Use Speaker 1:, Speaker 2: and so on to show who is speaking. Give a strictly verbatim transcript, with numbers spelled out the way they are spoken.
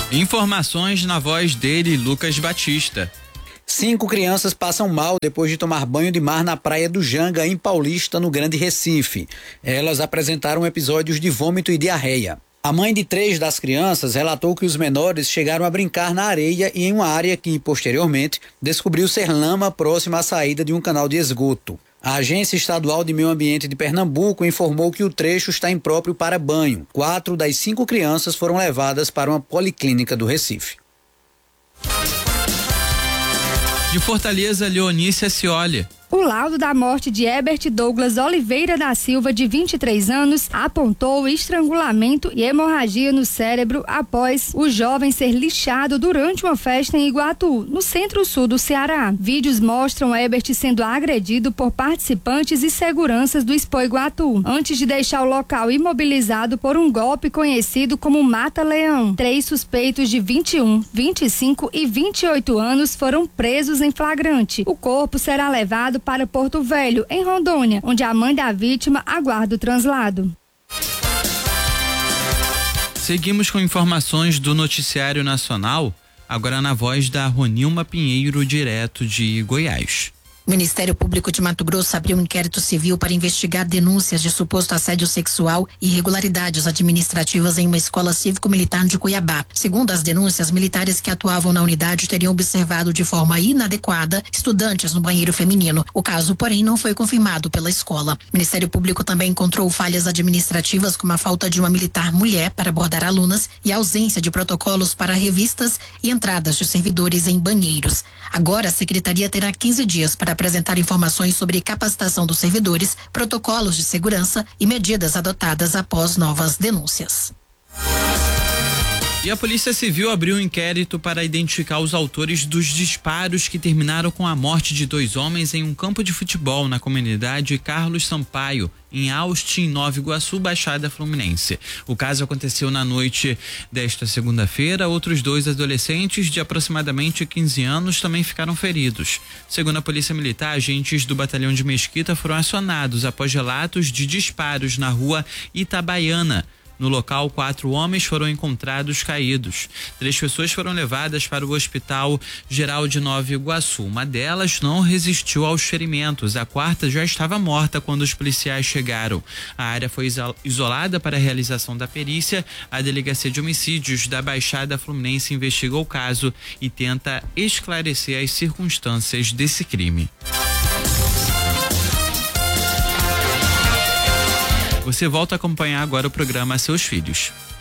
Speaker 1: Informações na voz dele, Lucas Batista.
Speaker 2: Cinco crianças passam mal depois de tomar banho de mar na praia do Janga, em Paulista, no Grande Recife. Elas apresentaram episódios de vômito e diarreia. A mãe de três das crianças relatou que os menores chegaram a brincar na areia e em uma área que, posteriormente, descobriu ser lama próxima à saída de um canal de esgoto. A Agência Estadual de Meio Ambiente de Pernambuco informou que o trecho está impróprio para banho. Quatro das cinco crianças foram levadas para uma policlínica do Recife.
Speaker 1: De Fortaleza, Leonice Scioli.
Speaker 3: O laudo da morte de Herbert Douglas Oliveira da Silva, de vinte e três anos, apontou estrangulamento e hemorragia no cérebro após o jovem ser lixado durante uma festa em Iguatu, no centro-sul do Ceará. Vídeos mostram Herbert sendo agredido por participantes e seguranças do Expo Iguatu, antes de deixar o local imobilizado por um golpe conhecido como Mata-Leão. Três suspeitos de vinte e um, vinte e cinco e vinte e oito anos foram presos em flagrante. O corpo será levado para Porto Velho, em Rondônia, onde a mãe da vítima aguarda o translado.
Speaker 1: Seguimos com informações do Noticiário Nacional, agora na voz da Ronilma Pinheiro, direto de Goiás.
Speaker 4: O Ministério Público de Mato Grosso abriu um inquérito civil para investigar denúncias de suposto assédio sexual e irregularidades administrativas em uma escola cívico-militar de Cuiabá. Segundo as denúncias, militares que atuavam na unidade teriam observado de forma inadequada estudantes no banheiro feminino. O caso, porém, não foi confirmado pela escola. O Ministério Público também encontrou falhas administrativas, como a falta de uma militar mulher para abordar alunas e a ausência de protocolos para revistas e entradas de servidores em banheiros. Agora, a Secretaria terá quinze dias para apresentar informações sobre capacitação dos servidores, protocolos de segurança e medidas adotadas após novas denúncias.
Speaker 1: E a Polícia Civil abriu um inquérito para identificar os autores dos disparos que terminaram com a morte de dois homens em um campo de futebol na comunidade Carlos Sampaio, em Austin, Nova Iguaçu, Baixada Fluminense. O caso aconteceu na noite desta segunda-feira. Outros dois adolescentes de aproximadamente quinze anos também ficaram feridos. Segundo a Polícia Militar, agentes do Batalhão de Mesquita foram acionados após relatos de disparos na rua Itabaiana. No local, quatro homens foram encontrados caídos. Três pessoas foram levadas para o Hospital Geral de Nova Iguaçu. Uma delas não resistiu aos ferimentos. A quarta já estava morta quando os policiais chegaram. A área foi isolada para a realização da perícia. A Delegacia de Homicídios da Baixada Fluminense investiga o caso e tenta esclarecer as circunstâncias desse crime. Você volta a acompanhar agora o programa Seus Filhos.